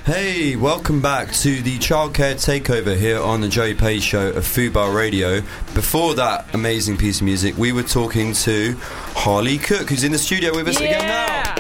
Hey, welcome back to the Childcare Takeover here on the Joey Page Show of Fubar Radio. Before that amazing piece of music, we were talking to Holly Cook, who's in the studio with us again now.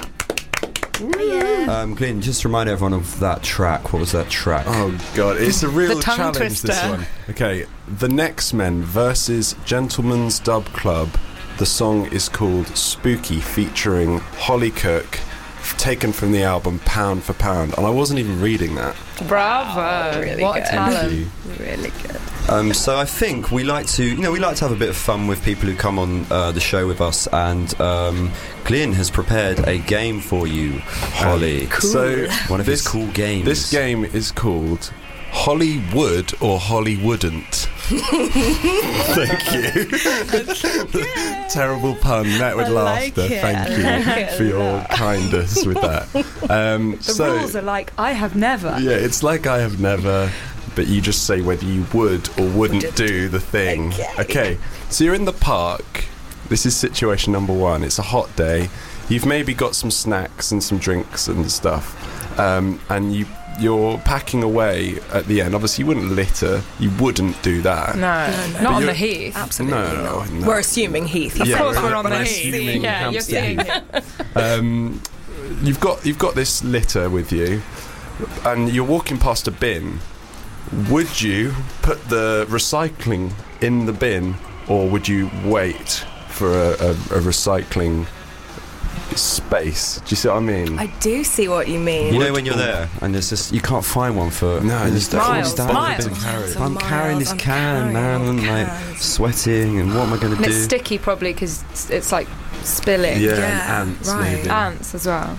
Glyn, just remind everyone of that track. What was that track? Oh god, it's a real The tongue challenge, twister. this one. Okay, The Next Men versus Gentleman's Dub Club. The song is called Spooky, featuring Holly Cook, taken from the album Pound for Pound. And I wasn't even reading that. Bravo! Really what good. a talent! Really good. So I think we like to have a bit of fun with people who come on the show with us, and Glyn has prepared a game for you, Holly. Cool. So One of his cool games. This game is called Hollywood or Holly Wouldn't. Thank you. Terrible pun, met with laughter. Thank you for your kindness with that. The rules are like I have never. Yeah, it's like I have never, but you just say whether you would or wouldn't do the thing. Okay, so you're in the park. This is situation number one. It's a hot day. You've maybe got some snacks and some drinks and stuff, and you're packing away at the end. Obviously, you wouldn't litter. You wouldn't do that. No, not on the heath. Absolutely No. We're assuming Heath. Of course we're on but the I'm heath. assuming Yeah, you're Hampstead seeing Heath. You've got this litter with you, and you're walking past a bin. Would you put the recycling in the bin, or would you wait for a recycling space? Do you see what I mean? I do see what you mean. You know when you're there and there's just you can't find one for Miles. I'm carrying this can, man, and like sweating, and what am I going to And do? it's sticky probably because it's like spilling. Yeah, Yeah, and ants right. maybe. Ants as well.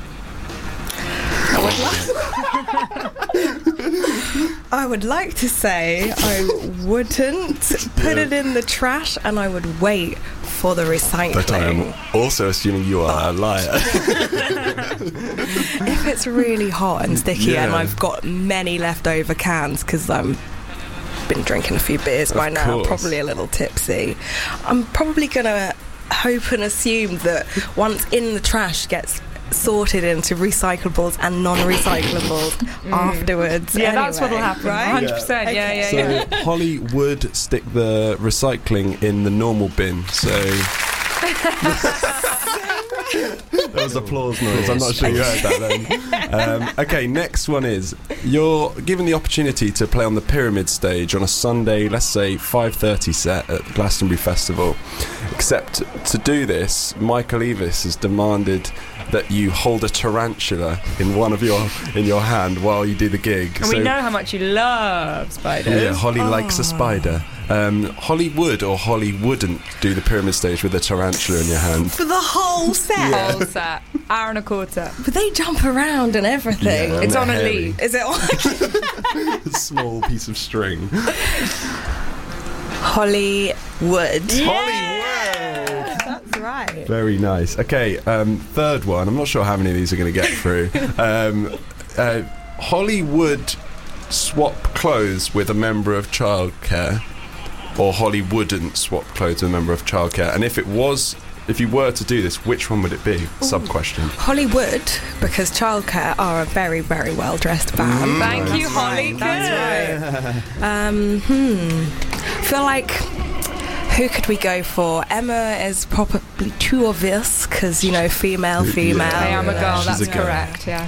I would like to say I wouldn't put it in the trash, and I would wait for the recycling. But I am also assuming you are a liar. If it's really hot and sticky and Yeah. I've got many leftover cans because I'm been drinking a few beers by now, course. probably a little tipsy, I'm probably gonna hope and assume that once in the trash gets sorted into recyclables and non-recyclables afterwards. Yeah, that's anyway, what'll happen. right? 100%. Yeah. So Holly would stick the recycling in the normal bin. So there was applause noise. I'm not sure you heard that then. Okay, next one is you're given the opportunity to play on the Pyramid stage on a Sunday, let's say 5:30 set at Glastonbury Festival. Except to do this, Michael Eavis has demanded that you hold a tarantula in your hand while you do the gig. And we know how much you love spiders. Yeah, Holly likes a spider. Holly would or Holly wouldn't do the Pyramid stage with a tarantula in your hand. For the whole set. Whole set. Hour and a quarter. But they jump around and everything. Yeah, It's they're on a hairy. lead. Is it on? A small piece of string. Hollywood. Hollywood! That's right. Very nice. Okay, third one. I'm not sure how many of these are going to get through. Holly would swap clothes with a member of childcare, or Holly wouldn't swap clothes with a member of childcare. And if you were to do this, which one would it be? Sub-question. Hollywood, because childcare are a very, very well-dressed band. Thank you, Holly. That's right. I feel like, who could we go for? Emma is probably too obvious, because, female. I am a girl, She's that's a girl. correct, yeah.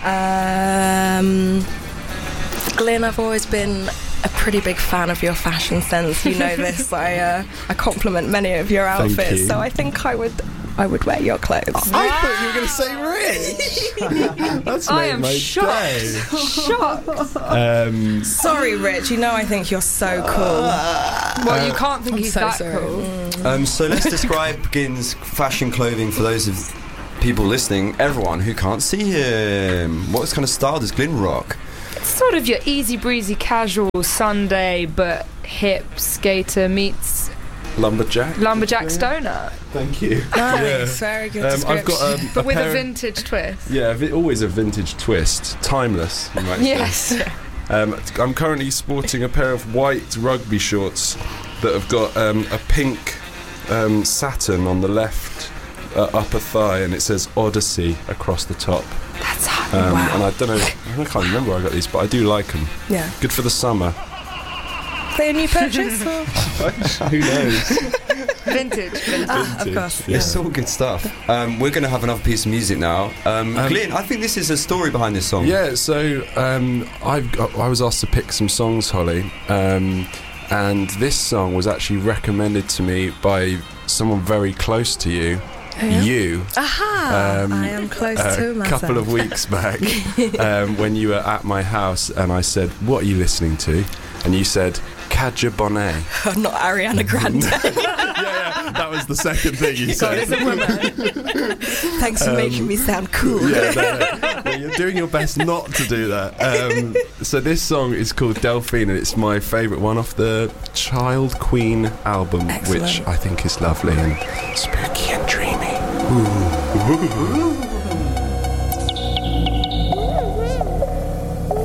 Glyn, I've always been a pretty big fan of your fashion sense. You know this. I compliment many of your Thank outfits, you. so I think I would wear your clothes. I thought you were going to say Rich. That's I made am my shocked. day. Shocked. Sorry, Rich. I think you're so cool. Well, you can't think I'm he's so that sorry. cool. So let's describe Glyn's fashion clothing for those of people listening, everyone who can't see him. What kind of style does Glyn rock? It's sort of your easy breezy casual Sunday but hip skater meets lumberjack stoner. Thank you. Nice, very good description. I've got But with pair a of- vintage twist. Yeah, always a vintage twist. Timeless, you might say. Yes. I'm currently sporting a pair of white rugby shorts that have got a pink satin on the left upper thigh, and it says Odyssey across the top. That's hot. And I don't know I can't remember where I got these, but I do like them. Yeah. Good for the summer. Are they a new purchase? Or? Who knows? Vintage. Of course. Yeah. It's all good stuff. We're going to have another piece of music now. Clint, I think this is a story behind this song. Yeah, so I was asked to pick some songs, Holly, and this song was actually recommended to me by someone very close to you. You. Aha! I am close to myself. A couple of weeks back, when you were at my house, and I said, "What are you listening to?" And you said, Kadja Bonet. Not Ariana Grande. yeah, that was the second thing you said. Thanks for making me sound cool. Yeah, you're doing your best not to do that. So this song is called Delphine, and it's my favourite one off the Child Queen album. Excellent. Which I think is lovely and spooky and dreamy. Ooh.